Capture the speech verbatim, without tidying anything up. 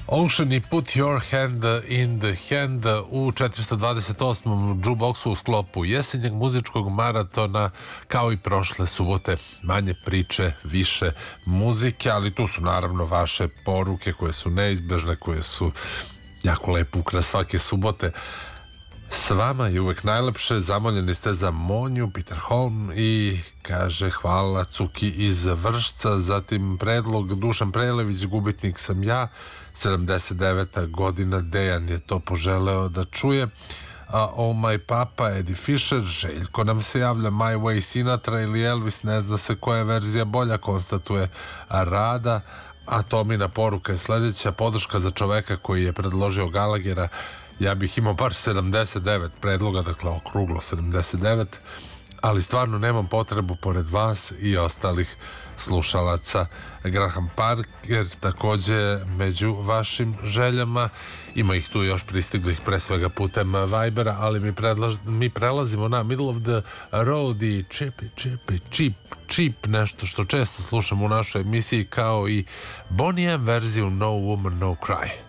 Ocean i Put Your Hand in the Hand u četiristo dvadeset osmom jukeboxu u sklopu jesenjeg muzičkog maratona, kao i prošle subote. Manje priče, više muzike, ali tu su naravno vaše poruke koje su neizbežne, koje su jako lepo ukras svake subote. S vama je uvek najlepše, zamoljeni ste za Monju, Peter Holm, i kaže hvala Cuki iz Vršca, zatim predlog Dušan Prelević, gubitnik sam ja, sedamdeset deveta godina, Dejan je to poželeo da čuje. A Oh My Papa, Eddie Fisher, Željko nam se javlja, My Way Sinatra ili Elvis, ne zna se koja je verzija bolja, konstatuje Rada. A Tomina poruka je sledeća, podrška za čoveka koji je predložio Galagera. Ja bih imao bar sedamdeset devet predloga, dakle okruglo sedamdeset devet, ali stvarno nemam potrebu pored vas i ostalih slušalaca. Graham Parker takođe među vašim željama, ima ih tu još pristiglih pre svega putem Vibera, ali mi, predlaž, mi prelazimo na Middle of the Road i Chippy Chippy Cheap Cheap, nešto što često slušam u našoj emisiji, kao i Bonnie M verziju No Woman No Cry.